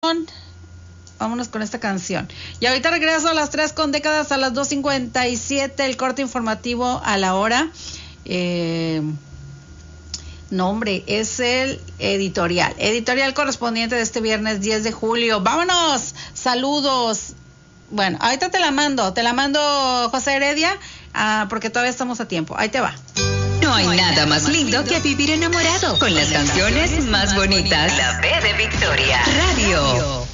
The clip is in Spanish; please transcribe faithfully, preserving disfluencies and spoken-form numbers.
Vámonos con esta canción. Y ahorita regreso a las tres con décadas, a las dos cincuenta y siete, el corte informativo a la hora. Eh, no, hombre, es el editorial. Editorial correspondiente de este viernes diez de julio. ¡Vámonos! Saludos. Bueno, ahorita te la mando. Te la mando, José Heredia, ah, porque todavía estamos a tiempo. Ahí te va. No hay nada más lindo que vivir enamorado con las canciones más bonitas. La B de Victoria Radio.